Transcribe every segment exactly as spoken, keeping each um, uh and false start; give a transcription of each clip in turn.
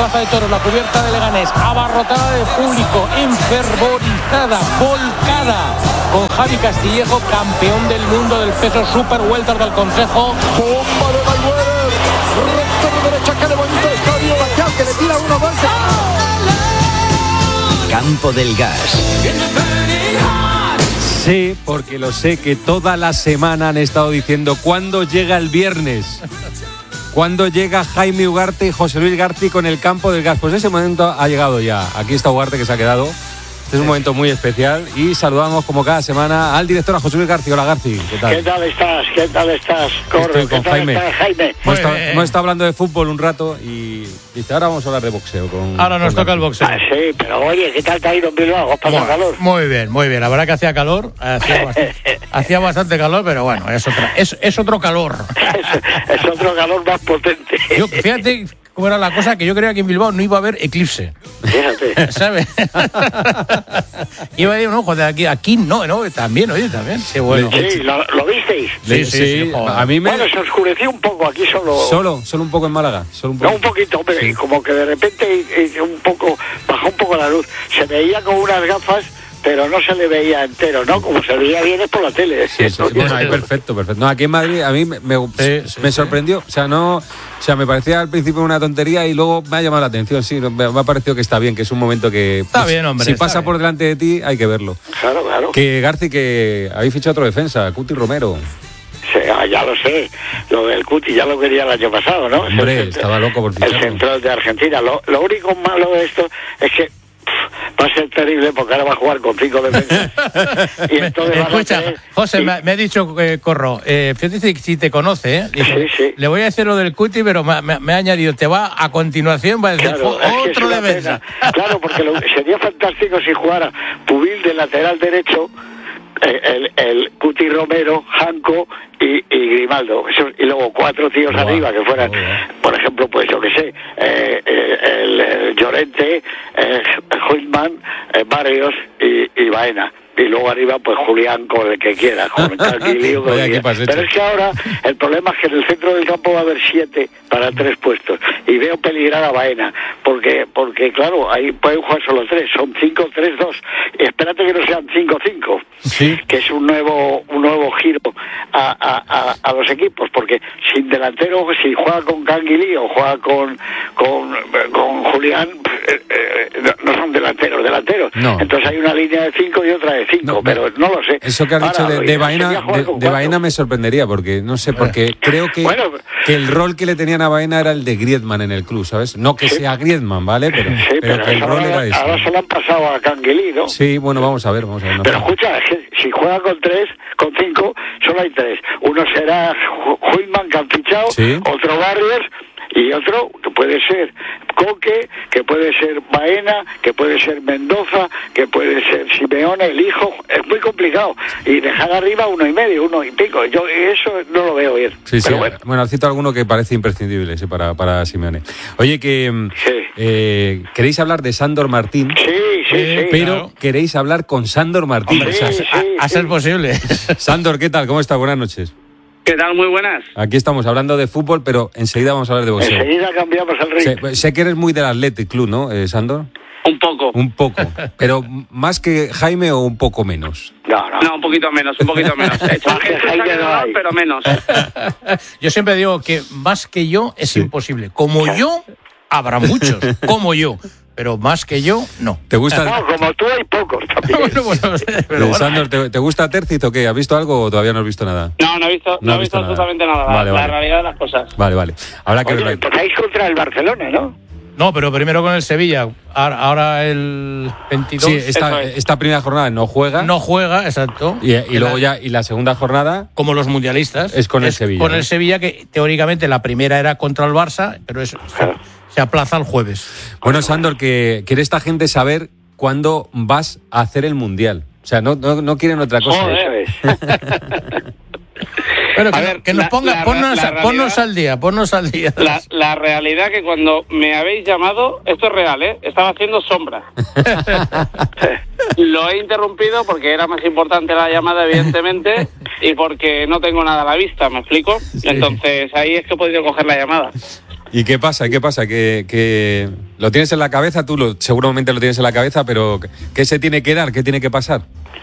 Plaza de Toros, la cubierta de Leganés, abarrotada de público, enfervorizada, volcada, con Javi Castillejo, campeón del mundo del peso super welter del Consejo. Bomba de Mayweather, recto de derecha, que de bonito estadio, Bastián, que le tira uno, dos. Campo del Gas. Sí, porque lo sé, que toda la semana han estado diciendo ¿cuándo llega el viernes? ¿Cuándo llega Jaime Ugarte y José Luis Garci con el Campo del Gas? Pues ese momento ha llegado ya. Aquí está Ugarte, que se ha quedado. Este es un momento muy especial y saludamos como cada semana al director, a José Luis Garci. Hola, Garci, ¿qué tal? ¿Qué tal estás? ¿Qué tal estás? Corre, Estoy con ¿qué tal Jaime. estás, Jaime? Hemos estado, hemos estado hablando de fútbol un rato y dice, ahora vamos a hablar de boxeo. Con, ahora nos con toca Garci. el boxeo. Ah, sí, pero oye, ¿qué tal te ha ido en Bilbao? ¿Os pasa Muy, calor? muy bien, muy bien. La verdad que hacía calor, hacía bastante, hacía bastante calor, pero bueno, es, otra, es, es otro calor. es, es otro calor más potente. Yo, fíjate cómo era la cosa, que yo creía que en Bilbao no iba a haber eclipse. Fíjate. ¿Sabes? Iba a decir, no, joder, aquí, aquí no, ¿no? También, oye, también. Qué bueno. Sí, ¿lo, lo visteis? Sí, sí, sí, a mí me... Bueno, se oscureció un poco aquí solo. Solo, solo un poco en Málaga. Solo un poco. No, un poquito, hombre, Sí. y como que de repente eh, un poco, bajó un poco la luz. Se veía con unas gafas, pero no se le veía entero, ¿no? Como se veía bien es por la tele. Sí, sí, sí. Bueno, ahí perfecto, perfecto. No, aquí en Madrid a mí me, me, Sí, sí, me sí. sorprendió. O sea, no, o sea, me parecía al principio una tontería y luego me ha llamado la atención. Sí, me, me ha parecido que está bien, que es un momento que Está pues, bien, hombre, si está pasa bien. por delante de ti hay que verlo. Claro, claro. Que Garci, que habéis fichado otro defensa, Cuti Romero. Sí, ah, ya lo sé, lo del Cuti ya lo quería el año pasado, ¿no? Hombre, Es el, estaba loco por el ficharlo. central de Argentina. Lo, lo único malo de esto es que pff, va a ser terrible porque ahora va a jugar con cinco defensas. Y entonces van a Escucha, tener- José, y- me, me ha dicho eh, Corro, eh, fíjate si te conoce, ¿eh? Dice, Sí, sí. le voy a decir lo del Cuti, pero me, me- me ha añadido, te va a continuación, va a decir, Claro, "Jo- es que es otro una defensa". pena. Claro, porque lo- sería fantástico si jugara Pubil de lateral derecho, eh, el, el Cuti Romero, Janco y, y Grimaldo. Eso- y luego cuatro tíos Buah, arriba que fueran, buah. por ejemplo, pues yo que sé, eh, eh, el, el Llorente, eh, Huitman, eh, Barrios y, y Baena. Y luego arriba, pues Julián con el que quiera, con Canguilío, con Vaya el que equipo has quiera. Pero hecho. es que ahora el problema es que en el centro del campo va a haber siete para tres puestos. Y veo peligrar a Baena, porque, porque claro, ahí pueden jugar solo tres, son cinco tres dos. Y espérate que no sean cinco cinco, Sí. que es un nuevo un nuevo giro a, a, a, a los equipos, porque sin delantero, si juega con Canguilí o juega con, con, con Julián, eh, eh, no no son delanteros, delanteros. No. Entonces hay una línea de cinco y otra de cinco, No, pero no lo sé. Eso que has Ahora, dicho de, lo de ideal Baena, sería jugar de, con de cuatro. Baena me sorprendería, porque no sé, porque creo que, Bueno, que el rol que le tenían a Baena era el de Griezmann en el club, ¿sabes? No que Sí. sea Griezmann, ¿vale? Pero, Sí, pero pero, que el eso rol ahora, era ese. ahora se lo han pasado a Canguilí, ¿no? Sí, bueno, vamos a ver, vamos a ver. no Pero sé. escucha, es que si juega con tres, con cinco, solo hay tres. Uno será Huitman, que han fichado, Sí. otro Barrios y otro que puede ser Coque, que puede ser Baena, que puede ser Mendoza, que puede ser Simeone, el hijo. Es muy complicado. Y dejar arriba uno y medio, uno y pico. Yo eso no lo veo bien. Sí, sí. Pero Bueno, bueno. cito alguno que parece imprescindible sí, para, para Simeone. Oye, que mm, Sí. eh, queréis hablar de Sándor Martín, Sí, sí, Eh, sí. pero claro. queréis hablar con Sándor Martín. Hombre, O sea, a, sí, a- a sí. ser posible. Sándor, ¿qué tal? ¿Cómo está? Buenas noches. ¿Qué tal? Muy buenas. Aquí estamos hablando de fútbol, pero enseguida vamos a hablar de boxeo. Enseguida cambiamos el ritmo. Sé, sé que eres muy del Athletic Club, ¿no, eh, Sándor? Un poco. Un poco. Pero más que Jaime o un poco menos. No, no. No, un poquito menos, un poquito menos. He hecho, Más que he hecho Jaime no exagerado, hay. pero menos. Yo siempre digo que más que yo es Sí. imposible. Como yo, habrá muchos. Como yo. Pero más que yo, no. ¿Te gusta? No, como tú hay pocos también. Bueno, bueno, eh, pero bueno. Sándor, ¿te, te gusta Tercit o qué? ¿Has visto algo o todavía no has visto nada? No, no he visto, No no has he visto visto nada. absolutamente nada. Vale, la vale. realidad de las cosas. Vale, vale. Habrá que Oye, verlo. empezáis contra el Barcelona, ¿no? No, pero primero con el Sevilla. Ahora, ahora el veintidós Sí, esta, Eso es. esta primera jornada no juega. no juega, exacto. Y, y luego ya, y la segunda jornada. Como los mundialistas. Es con el Sevilla, Con ¿no? el Sevilla, que teóricamente la primera era contra el Barça, pero eso se, se aplaza el jueves. Bueno, Sándor, que quiere esta gente saber cuándo vas a hacer el mundial. O sea, no, no, no quieren otra cosa. Joder. Eso es. Pero que, A no- ver, que nos la- ponga, la- ponnos, la a- ponnos realidad- al día, ponnos al día. La, la realidad que cuando me habéis llamado, esto es real, ¿eh? Estaba haciendo sombra. Lo he interrumpido porque era más importante la llamada, evidentemente, y porque no tengo nada a la vista, ¿me explico? Entonces ahí es que he podido coger la llamada. ¿Y qué pasa? ¿Qué pasa? Que, que lo tienes en la cabeza, tú lo, seguramente lo tienes en la cabeza, pero ¿qué se tiene que dar? ¿Qué tiene que pasar?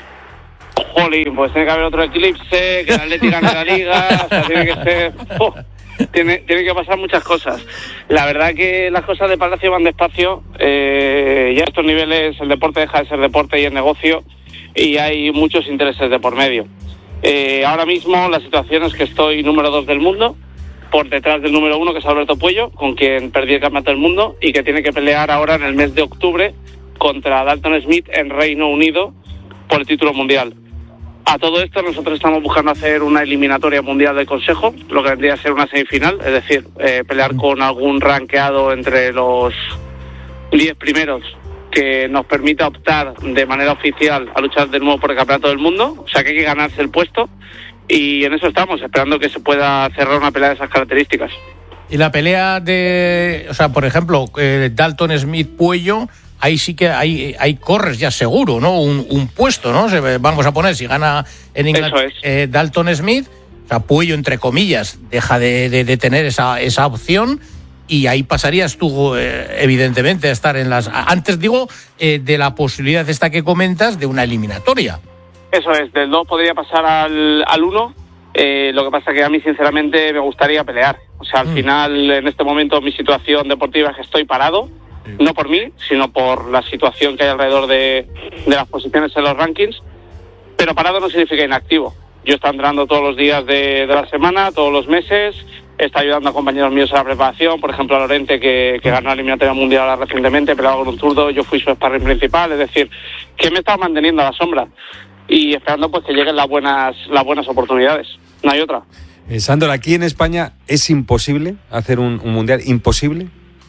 Jolín, pues tiene que haber otro eclipse, que el Atlético gane la Liga, o sea, tiene que ser... Oh, tiene, tiene que pasar muchas cosas. La verdad que las cosas de Palacio van despacio, eh, ya a estos niveles el deporte deja de ser deporte y es negocio, y hay muchos intereses de por medio. Eh, ahora mismo la situación es que estoy número dos del mundo, por detrás del número uno, que es Alberto Puello, con quien perdí el campeonato del mundo y que tiene que pelear ahora en el mes de octubre contra Dalton Smith en Reino Unido por el título mundial. A todo esto nosotros estamos buscando hacer una eliminatoria mundial del Consejo, lo que vendría a ser una semifinal, es decir, eh, pelear con algún rankeado entre los diez primeros que nos permita optar de manera oficial a luchar de nuevo por el campeonato del mundo, o sea que hay que ganarse el puesto. Y en eso estamos, esperando que se pueda cerrar una pelea de esas características. Y la pelea de, o sea, por ejemplo, eh, Dalton Smith Puello, ahí sí que hay, hay corres ya seguro, ¿no? Un, un puesto, ¿no? Se, vamos a poner, si gana en Inglaterra es. eh, Dalton Smith, o sea, Puello, entre comillas, deja de, de, de tener esa, esa opción y ahí pasarías tú, eh, evidentemente, a estar en las... Antes digo, eh, de la posibilidad esta que comentas de una eliminatoria. Eso es, del dos podría pasar al, al uno, eh, lo que pasa que a mí sinceramente me gustaría pelear. O sea, al mm. final, en este momento, mi situación deportiva es que estoy parado, sí. no por mí, sino por la situación que hay alrededor de, de las posiciones en los rankings, pero parado no significa inactivo. Yo estoy entrenando todos los días de, de la semana, todos los meses, está ayudando a compañeros míos en la preparación, por ejemplo a Lorente, que, que ganó la eliminatoria mundial ahora recientemente, peleaba con un zurdo, yo fui su sparring principal, es decir, que me estaba manteniendo a la sombra. Y esperando pues que lleguen las buenas las buenas oportunidades. No hay otra. Eh, Sandor, aquí en España es imposible hacer un, un mundial, imposible.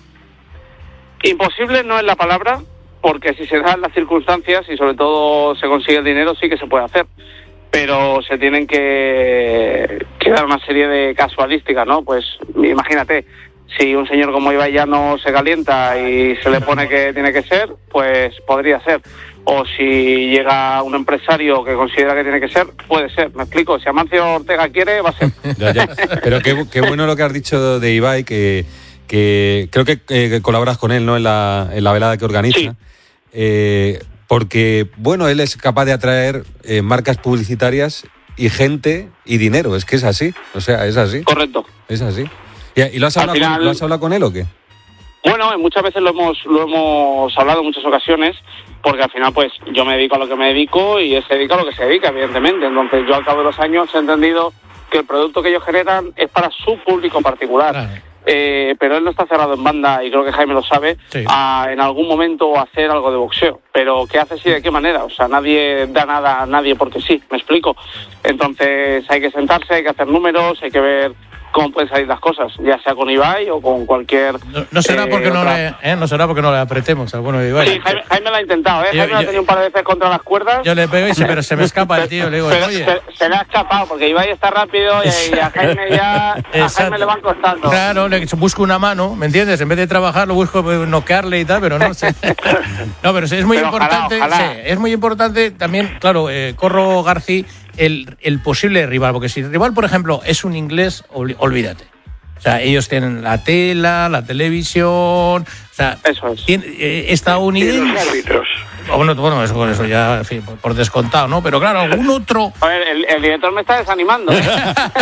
Imposible no es la palabra, porque si se dan las circunstancias y sobre todo se consigue el dinero, sí que se puede hacer. Pero se tienen que, que dar una serie de casualísticas, ¿no? Pues imagínate, si un señor como Ibai ya no se calienta y se le pone que tiene que ser, pues podría ser. O si llega un empresario que considera que tiene que ser, puede ser. ¿Me explico? Si Amancio Ortega quiere, va a ser. Ya, ya. Pero qué, qué bueno lo que has dicho de Ibai, que, que creo que, eh, que colaboras con él, ¿no? En la, en la velada que organiza. Sí. Eh, porque, bueno, él es capaz de atraer eh, marcas publicitarias y gente y dinero. Es que es así. O sea, es así. Correcto. Es así. ¿Y, y lo, has hablado final, con, lo has hablado con él o qué? Bueno, muchas veces lo hemos lo hemos hablado en muchas ocasiones, porque al final pues yo me dedico a lo que me dedico y él se dedica a lo que se dedica, evidentemente. Entonces yo al cabo de los años he entendido que el producto que ellos generan es para su público particular. Claro. Eh, pero él no está cerrado en banda, y creo que Jaime lo sabe, sí. a en algún momento hacer algo de boxeo. Pero ¿qué haces y de qué manera? O sea, nadie da nada a nadie porque sí, ¿me explico? Entonces hay que sentarse, hay que hacer números, hay que ver cómo pueden salir las cosas, ya sea con Ibai o con cualquier... No, no será porque eh, no le eh, no será porque no le apretemos al bueno de Ibai. Sí, Jaime, Jaime lo ha intentado, ¿eh? Yo, Jaime lo ha tenido un par de veces contra las cuerdas. Yo le pego y se, pero se me escapa el tío, le digo, pero, oye... Se, se le ha escapado, porque Ibai está rápido y, y a Jaime ya... A Jaime le van costando. Claro, le busco una mano, ¿me entiendes? En vez de trabajar lo busco noquearle y tal, pero no sé. No, pero es muy pero importante, ojalá, ojalá. Sí, es muy importante también, claro, eh, Corro García, el, el posible rival, porque si el rival, por ejemplo, es un inglés, olvídate. O sea, ellos tienen la tela, la televisión, o sea, eso es. Tiene, eh, estadounidenses. Y los árbitros. Bueno, bueno, eso, eso ya, en fin, por, por descontado, ¿no? Pero claro, algún otro... A ver, el, el director me está desanimando. ¿eh?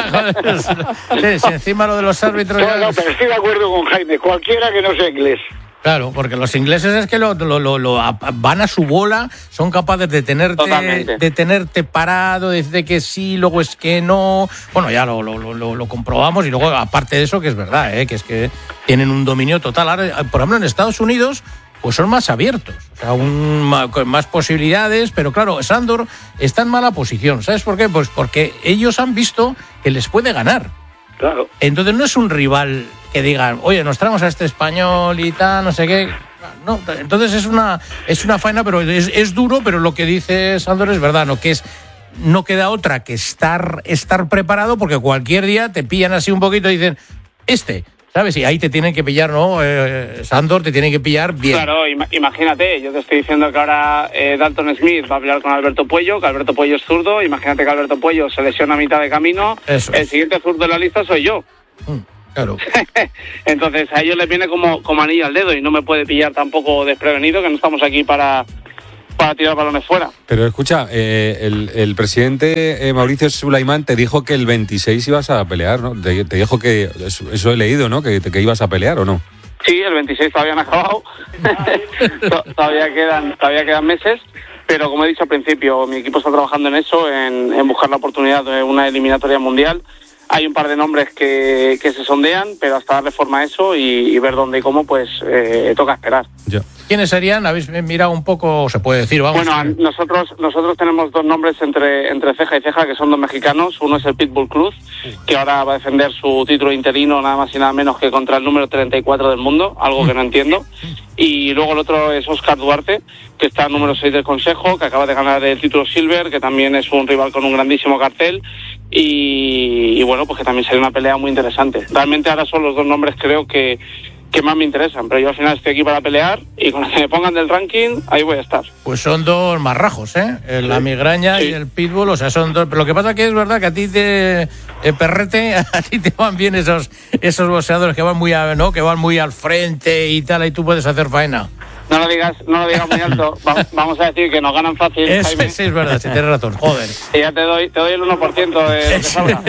Sí, si encima lo de los árbitros... No, ya... no, pero estoy de acuerdo con Jaime, cualquiera que no sea inglés. Claro, porque los ingleses es que lo, lo, lo, lo van a su bola, son capaces de tenerte, de tenerte parado, decirte que sí, luego es que no. Bueno, ya lo, lo, lo, lo comprobamos y luego, aparte de eso, que es verdad, ¿eh? Que es que tienen un dominio total. Ahora, por ejemplo, en Estados Unidos, pues son más abiertos, o sea, un, con más posibilidades, pero claro, Sandor está en mala posición. ¿Sabes por qué? Pues porque ellos han visto que les puede ganar. Claro. Entonces no es un rival que digan, oye, nos traemos a este español y tal, no sé qué. No, entonces es una es una faena, pero es, es duro, pero lo que dice Sandor es verdad, ¿no? Que es no queda otra que estar estar preparado, porque cualquier día te pillan así un poquito y dicen, este, ¿sabes? Y ahí te tienen que pillar, ¿no? Eh, Sandor te tiene que pillar bien. Claro, im- imagínate, yo te estoy diciendo que ahora eh, Dalton Smith va a pelear con Alberto Puello, que Alberto Puello es zurdo, imagínate que Alberto Puello se lesiona a mitad de camino, Eso el es. siguiente zurdo en la lista soy yo. Mm. Claro. Entonces a ellos les viene como, como anillo al dedo y no me puede pillar tampoco desprevenido, que no estamos aquí para, para tirar balones fuera. Pero escucha, eh, el, el presidente eh, Mauricio Sulaimán te dijo que el veintiséis ibas a pelear, ¿no? Te, te dijo que, eso, eso he leído, ¿no? Que, que ibas a pelear, ¿o no? Sí, el veintiséis todavía no ha acabado. todavía quedan todavía quedan meses. Pero como he dicho al principio, mi equipo está trabajando en eso, en, en buscar la oportunidad de una eliminatoria mundial. Hay un par de nombres que, que se sondean, pero hasta darle forma a eso y, y ver dónde y cómo, pues eh, toca esperar. Ya. ¿Quiénes serían? ¿Habéis mirado un poco, se puede decir? Vamos. Bueno, nosotros nosotros tenemos dos nombres entre entre ceja y ceja, que son dos mexicanos. Uno es el Pitbull Cruz, que ahora va a defender su título interino nada más y nada menos que contra el número treinta y cuatro del mundo, algo que no entiendo. Y luego el otro es Oscar Duarte, que está número seis del Consejo, que acaba de ganar el título Silver, que también es un rival con un grandísimo cartel. Y, y bueno, pues que también sería una pelea muy interesante. Realmente ahora son los dos nombres, creo que que más me interesan, pero yo al final estoy aquí para pelear y con los que me pongan del ranking, ahí voy a estar. Pues son dos marrajos, ¿eh? La migraña sí. Y el pitbull, o sea, son dos. Pero lo que pasa que es verdad que a ti te, eh, Perrete, a ti te van bien esos esos boxeadores que van muy a, ¿no? Que van muy al frente y tal, y tú puedes hacer faena. No lo digas, no lo digas muy alto. Va, vamos a decir que nos ganan fácil. Es, Jaime. Sí, es verdad, sí, tienes razón. Joder. Y ya te doy, te doy el uno por ciento de lo que salga.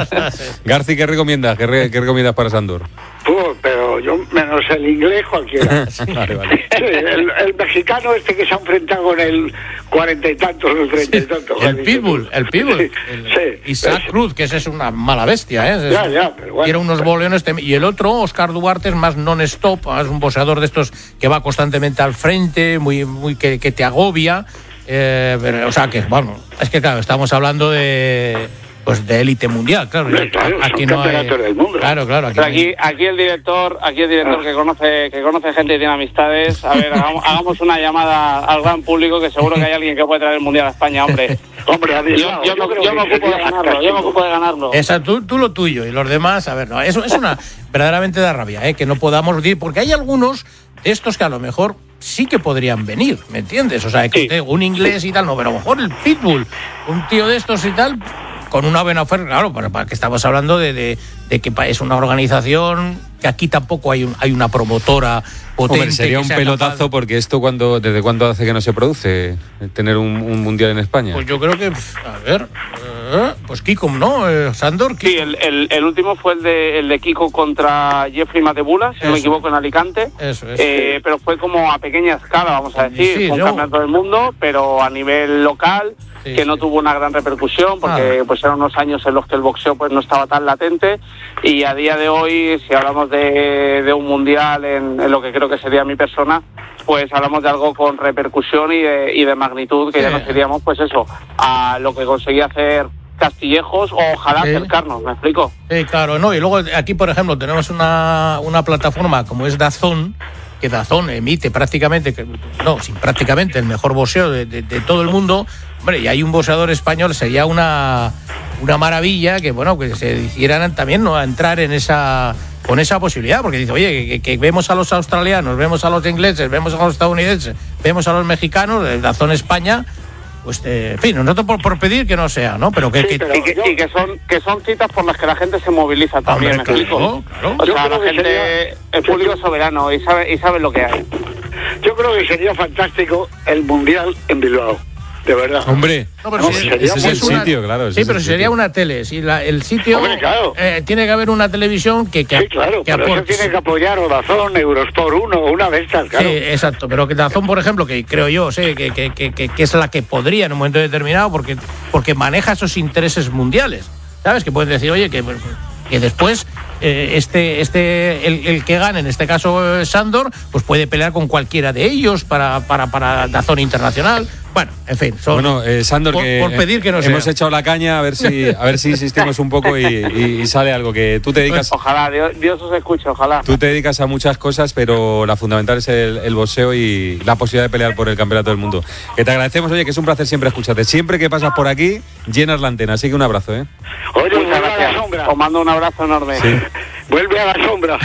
Garci, ¿qué recomiendas? ¿Qué, re, ¿Qué recomiendas para Sandor? Uh, pero yo menos el inglés cualquiera. Vale, vale. Sí, el, el mexicano este que se ha enfrentado con el cuarenta y tantos, el treinta y tantos. Sí, el pitbull, el pitbull. Sí, el, sí, Isaac sí. Cruz, que ese es una mala bestia, ¿eh? Ya, ya, pero bueno. Tiene unos boleones. Y el otro, Oscar Duarte, es más non-stop, es un boxeador de estos que va constantemente al frente, muy, muy que, que te agobia. Eh, pero, o sea, que, bueno, es que claro, estamos hablando de... Pues de élite mundial, claro. Hombre, claro, aquí son no hay... campeonatos del mundo. Claro, claro. Aquí, Pero aquí, hay... aquí el director, aquí el director Ah. que conoce, que conoce gente y tiene amistades. A ver, hagamos, hagamos una llamada al gran público, que seguro que hay alguien que puede traer el mundial a España, hombre. Hombre, Yo, Adislao, yo, yo me, creo yo que me ocupo de sería ganarlo, yo me fantástico. ocupo de ganarlo. Esa, tú, tú lo tuyo y los demás, a ver, no, eso es una verdaderamente da rabia, ¿eh? Que no podamos decir, porque hay algunos de estos que a lo mejor sí que podrían venir, ¿me entiendes? O sea, que Sí. un inglés y tal, no, pero a lo mejor el Pitbull, un tío de estos y tal, con una buena oferta, claro, para, para que estamos hablando de, de, de que es una organización que aquí tampoco hay, un, hay una promotora potente. Hombre, sería que un sea pelotazo capaz... porque esto cuando desde cuándo hace que no se produce tener un, un mundial en España. Pues yo creo que, a ver, eh, pues Kiko, ¿no? Eh, Sandor, Kiko. Sí, el, el, el último fue el de, el de Kiko contra Jeffrey Matebula, si no me Eso. equivoco, en Alicante. Eso es. Eh, pero fue como a pequeña escala, vamos a decir. Sí, fue un yo- campeonato del mundo, pero a nivel local, Sí, que no sí. tuvo una gran repercusión, porque Ah. pues eran unos años en los que el boxeo pues no estaba tan latente. Y a día de hoy, si hablamos de, de un mundial en, en lo que creo que sería mi persona, pues hablamos de algo con repercusión y de, y de magnitud, que Sí. ya nos iríamos, pues eso, a lo que conseguía hacer Castillejos, o ojalá Sí. acercarnos, ¿me explico? Sí, claro, no. Y luego aquí, por ejemplo, tenemos una, una plataforma como es DAZN, que DAZN emite prácticamente, que- no, sí, prácticamente el mejor boxeo de, de- de todo el mundo. Hombre, y hay un boxeador español, sería una, una maravilla que, bueno, que se hicieran también, ¿no?, a entrar en esa con esa posibilidad, porque dice, oye, que, que vemos a los australianos, vemos a los ingleses, vemos a los estadounidenses, vemos a los mexicanos, de DAZN España, pues, eh, en fin, nosotros por, por pedir que no sea, ¿no? Pero que... Sí, que- pero- Y que, yo- y que son que son citas por las que la gente se moviliza también, Hombre, ¿me explico? claro, claro. O Yo sea, creo la que gente, sería- el público es soberano y sabe, y sabe lo que hay. Yo creo que sería fantástico el mundial en Bilbao, de verdad. Hombre, No, pero No, si- sería ese es el muy una- sitio, claro. ese Sí, es pero el si sería sitio. una tele. Si la- el sitio Hombre, claro. eh, tiene que haber una televisión que, que, Sí, claro, que pero eso aporte. tiene que apoyar o Dazón, Eurosport uno, una de estas, claro. Sí, exacto. Pero que Dazón, por ejemplo, que creo yo, sé que, que, que, que- que es la que podría en un momento determinado, porque, porque maneja esos intereses mundiales. ¿Sabes? Que pueden decir, oye, que, que después eh, este, este el, el que gane, en este caso eh, Sandor, pues puede pelear con cualquiera de ellos para, para, para Dazón Internacional. Bueno, en fin. Son, Bueno, eh, Sandor, por, que por pedir que no hemos sea. echado la caña a ver si a ver si insistimos un poco y, y- y sale algo, que tú te dedicas Ojalá, Dios, Dios os escuche, ojalá. tú te dedicas a muchas cosas, pero la fundamental es el, el boxeo y la posibilidad de pelear por el campeonato del mundo. Que te agradecemos, oye, que es un placer siempre escucharte. Siempre que pasas por aquí llenas la antena, así que un abrazo, ¿eh? Oye, Muchas vuelve a la gracias. sombra. Os mando un abrazo enorme. Sí. Vuelve a la sombra.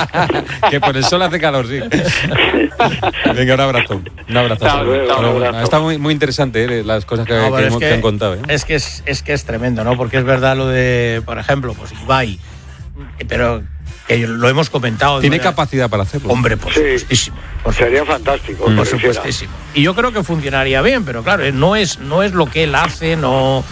Que por el sol hace calor, sí. Venga, un abrazo. Un abrazo. Chao, hasta luego. chao, Hasta luego. un abrazo. Está muy, muy interesante, ¿eh? Las cosas que, No, que pero hemos- que han contado, ¿eh? Es que es, es que es tremendo, ¿no? Porque es verdad lo de, por ejemplo, pues Ibai, pero que lo hemos comentado. Tiene manera... capacidad para hacerlo. Hombre, por sí, supuestísimo. Por sería fantástico. Por supuestísimo. Y yo creo que funcionaría bien, pero claro, no es, no es lo que él hace, no...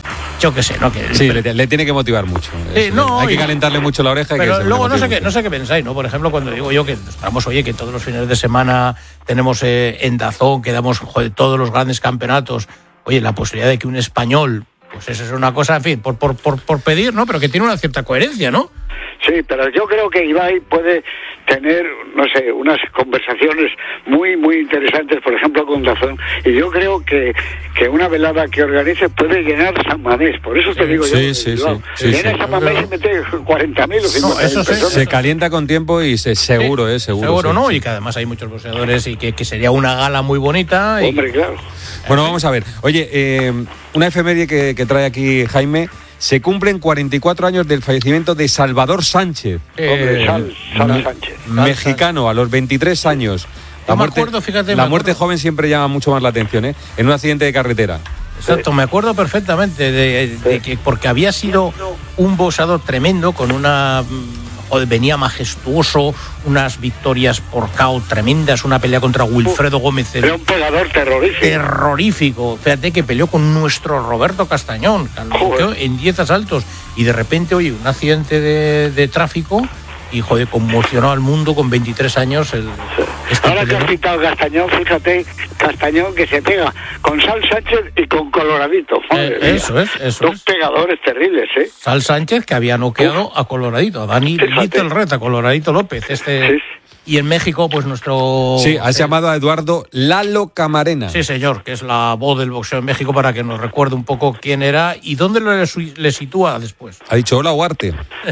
Yo qué sé, no que sí, le, le tiene que motivar mucho. Sí, no, hay que y, calentarle mucho la oreja. Pero que luego no sé qué, no sé qué pensáis, ¿no? Por ejemplo, cuando digo yo que estamos, oye, que todos los fines de semana tenemos eh, en DAZN, que damos joder, todos los grandes campeonatos, oye, la posibilidad de que un español, pues eso es una cosa, en fin, por, por, por, por pedir, ¿no? Pero que tiene una cierta coherencia, ¿no? Sí, pero yo creo que Ibai puede tener, no sé, unas conversaciones muy, muy interesantes, por ejemplo, con DAZN, y yo creo que, que una velada que organice puede llenar San Mamés, por eso te sí, digo sí, yo. Sí, Llena sí, sí, San Mamés y mete cuarenta mil o cincuenta mil no, personas. Se calienta con tiempo y se, seguro, sí, ¿eh? Seguro. Seguro, sí, ¿no? sí. Y que además hay muchos boxeadores y que, que sería una gala muy bonita. Y... Hombre, claro. Bueno, vamos a ver. Oye, eh, una efeméride que, que trae aquí Jaime. Se cumplen cuarenta y cuatro años del fallecimiento de Salvador Sánchez. Eh, Hombre, Sal, Sal Sánchez. Mexicano, a los veintitrés años. La me muerte, acuerdo, fíjate, la me muerte acuerdo. joven siempre llama mucho más la atención, ¿eh? En un accidente de carretera. Exacto, me acuerdo perfectamente de, de que porque había sido un boxeador tremendo con una joder, venía majestuoso, unas victorias por K O tremendas, una pelea contra Wilfredo Gómez. Era un pegador terrorífico. Terrorífico. Fíjate que peleó con nuestro Roberto Castañón, en diez asaltos. Y de repente, oye, un accidente de, de tráfico y, joder, conmocionó al mundo con veintitrés años. El, este Ahora peleador. que has citado Castañón, fíjate, Castañón que se pega con Sal Sánchez y con Coloradito. Eh, eso es, eso Dos es. pegadores terribles, ¿eh? Sal Sánchez, que había noqueado Uf. a Coloradito, a Dani Little Red, a Coloradito López. Este... Sí. Y en México, pues nuestro... Sí, has eh, llamado a Eduardo Lalo Camarena. Sí, señor, que es la voz del boxeo en México, para que nos recuerde un poco quién era y dónde le, le sitúa después. Ha dicho, hola, Huarte.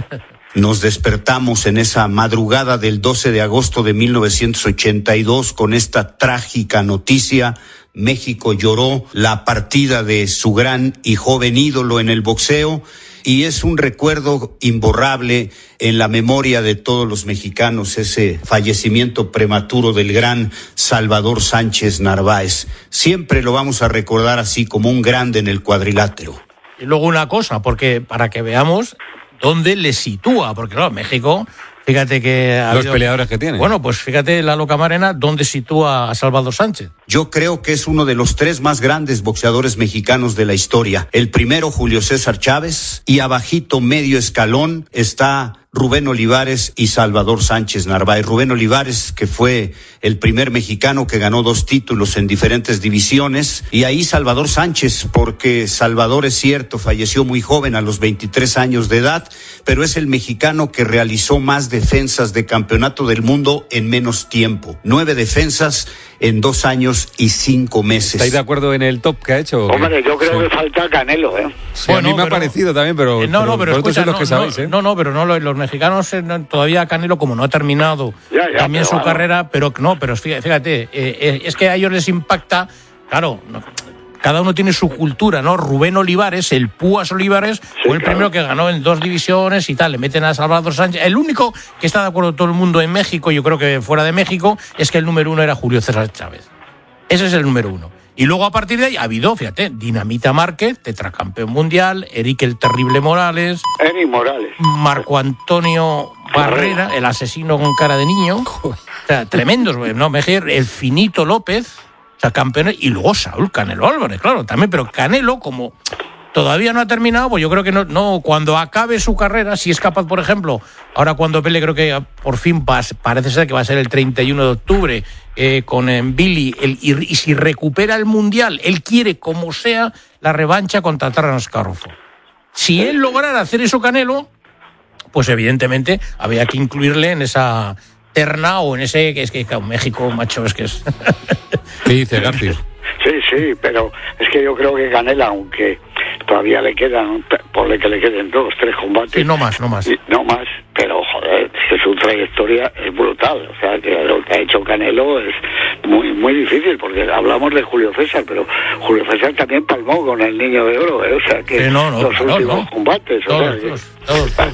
Nos despertamos en esa madrugada del doce de agosto de mil novecientos ochenta y dos con esta trágica noticia. México lloró la partida de su gran y joven ídolo en el boxeo y es un recuerdo imborrable en la memoria de todos los mexicanos, ese fallecimiento prematuro del gran Salvador Sánchez Narváez. Siempre lo vamos a recordar así, como un grande en el cuadrilátero. Y luego una cosa, porque para que veamos dónde le sitúa, porque claro, México... Fíjate que... Ha Los habido... peleadores que tiene. Bueno, pues fíjate, Lalo Camarena, ¿dónde sitúa a Salvador Sánchez? Yo creo que es uno de los tres más grandes boxeadores mexicanos de la historia. El primero, Julio César Chávez, y abajito, medio escalón, está Rubén Olivares y Salvador Sánchez Narváez. Rubén Olivares, que fue el primer mexicano que ganó dos títulos en diferentes divisiones, y ahí Salvador Sánchez, porque Salvador, es cierto, falleció muy joven, a los veintitrés años de edad, pero es el mexicano que realizó más defensas de campeonato del mundo en menos tiempo. Nueve defensas en dos años y cinco meses. ¿Estáis de acuerdo en el top que ha hecho? Hombre, yo creo sí. que falta Canelo, ¿eh? Sí, bueno, a mí me pero, ha parecido también, pero... Eh, no, no, pero, pero escucha, los no, que sabéis, no, ¿eh? no, no, pero no, los, los mexicanos, eh, no, todavía Canelo, como no ha terminado ya, ya, también su bueno. carrera, pero no, pero fíjate, eh, eh, es que a ellos les impacta, claro, no, cada uno tiene su cultura, ¿no? Rubén Olivares, el Púas Olivares, sí, fue el claro. primero que ganó en dos divisiones y tal, le meten a Salvador Sánchez. El único que está de acuerdo todo el mundo en México, yo creo que fuera de México, es que el número uno era Julio César Chávez. Ese es el número uno. Y luego a partir de ahí ha habido, fíjate, Dinamita Márquez, tetracampeón mundial, Eric el Terrible Morales, Eric Morales, Marco Antonio Barrera, el asesino con cara de niño, o sea, tremendos, ¿no? El Finito López, o sea, campeones, y luego Saúl Canelo Álvarez, claro, también, pero Canelo, como todavía no ha terminado, pues yo creo que no, no, cuando acabe su carrera, si es capaz, por ejemplo, ahora cuando pelee, creo que por fin va, parece ser que va a ser el treinta y uno de octubre, eh, con eh, Billy, el, y, y si recupera el Mundial, él quiere, como sea, la revancha contra Terrence Crawford. Si él lograra hacer eso, Canelo, pues evidentemente había que incluirle en esa terna o en ese, que es que claro, México, macho, es que es... ¿Qué dice García? Sí, sí, pero es que yo creo que Canela, aunque todavía le quedan, por que le queden dos, tres combates. Sí, no más, no más. No más, pero joder, es que su trayectoria es brutal. O sea, que lo que ha hecho Canelo es muy muy difícil, porque hablamos de Julio César, pero Julio César también palmó con el Niño de Oro, ¿eh? O sea, que sí, no, no, los claro, últimos no. combates. Todos, o sea, todos, todos, todos.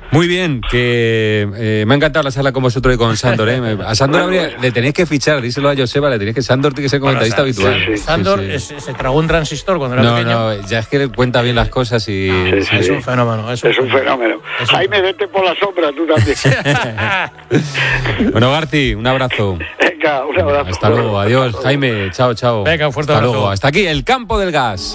Muy bien, que eh, me ha encantado la charla con vosotros y con Sándor. ¿eh? A Sándor Bueno, habría- le tenéis que fichar, díselo a Joseba, le tenéis que Sándor tiene que ser comentarista Bueno, o sea, habitual. sí, sí. Sándor Sí, sí. es- se tragó un transistor cuando era No, pequeño. no, ya es que le cuenta bien las cosas y... Sí, sí. Es un fenómeno. Es un, Es un fenómeno. Es un Jaime, vete por la sombra, tú también. Bueno, Garti, un abrazo. Venga, un abrazo. Hasta luego, adiós, Jaime, chao, chao. Venga, un fuerte Hasta abrazo. luego, hasta aquí, el campo del gas.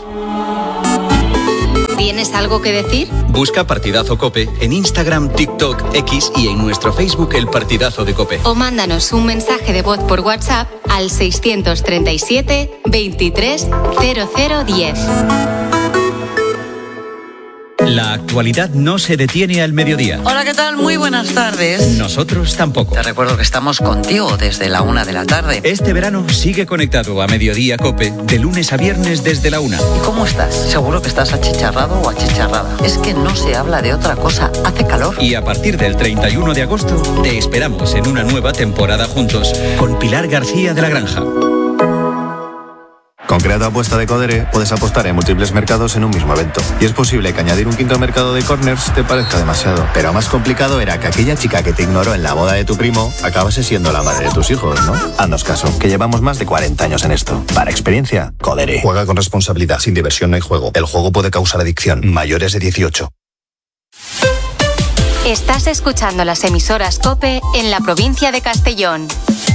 ¿Tienes algo que decir? Busca Partidazo Cope en Instagram, TikTok, X y en nuestro Facebook El Partidazo de Cope. O mándanos un mensaje de voz por WhatsApp al seiscientos treinta y siete veintitrés cero cero diez. La actualidad no se detiene al mediodía. Hola, ¿qué tal? Muy buenas tardes. Nosotros tampoco. Te recuerdo que estamos contigo desde la una de la tarde. Este verano sigue conectado a Mediodía Cope de lunes a viernes desde la una. ¿Y cómo estás? Seguro que estás achicharrado o achicharrada. Es que no se habla de otra cosa. Hace calor. Y a partir del treinta y uno de agosto te esperamos en una nueva temporada juntos con Pilar García de la Granja. Con Creato Apuesta de Codere puedes apostar en múltiples mercados en un mismo evento. Y es posible que añadir un quinto mercado de corners te parezca demasiado. Pero más complicado era que aquella chica que te ignoró en la boda de tu primo acabase siendo la madre de tus hijos, ¿no? Haznos caso, que llevamos más de cuarenta años en esto. Para experiencia, Codere. Juega con responsabilidad. Sin diversión no hay juego. El juego puede causar adicción. Mayores de dieciocho. Estás escuchando las emisoras COPE en la provincia de Castellón.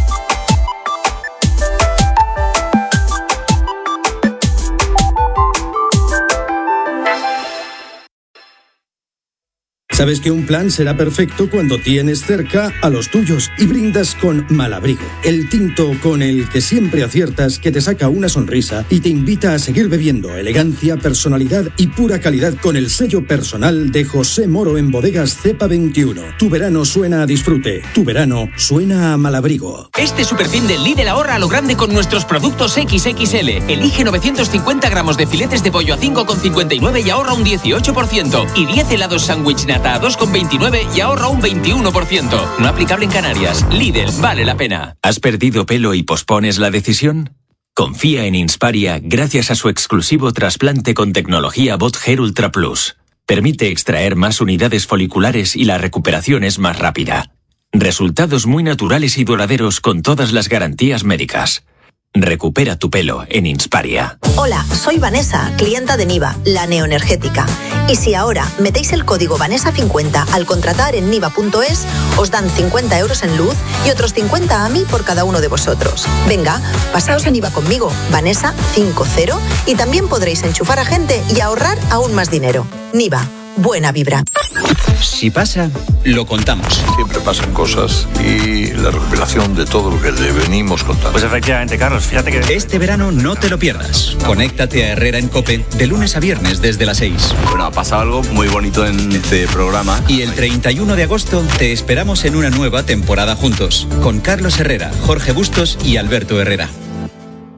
Sabes que un plan será perfecto cuando tienes cerca a los tuyos y brindas con Malabrigo, el tinto con el que siempre aciertas, que te saca una sonrisa y te invita a seguir bebiendo. Elegancia, personalidad y pura calidad con el sello personal de José Moro en Bodegas Cepa veintiuno. Tu verano suena a disfrute, tu verano suena a Malabrigo. Este superfin del Lidl ahorra a lo grande con nuestros productos equis equis ele. Elige novecientos cincuenta gramos de filetes de pollo a cinco con cincuenta y nueve y ahorra un dieciocho por ciento. Y diez helados sándwich nata a dos con veintinueve y ahorra un veintiuno por ciento. No aplicable en Canarias. Lidl, vale la pena. ¿Has perdido pelo y pospones la decisión? Confía en Insparia gracias a su exclusivo trasplante con tecnología Bot Hair Ultra Plus. Permite extraer más unidades foliculares y la recuperación es más rápida. Resultados muy naturales y duraderos con todas las garantías médicas. Recupera tu pelo en Insparia. Hola, soy Vanessa, clienta de Niva, la neoenergética. Y si ahora metéis el código Vanessa cincuenta al contratar en niva punto es, os dan cincuenta euros en luz y otros cincuenta a mí por cada uno de vosotros. Venga, pasaos a Niva conmigo, Vanessa cincuenta, y también podréis enchufar a gente y ahorrar aún más dinero. Niva, buena vibra. Si pasa, lo contamos. Siempre pasan cosas y la recopilación de todo lo que le venimos contando. Pues efectivamente, Carlos, fíjate que... Este verano no te lo pierdas. Conéctate a Herrera en COPE de lunes a viernes desde las seis. Bueno, ha pasado algo muy bonito en este programa. Y el treinta y uno de agosto te esperamos en una nueva temporada juntos, con Carlos Herrera, Jorge Bustos y Alberto Herrera.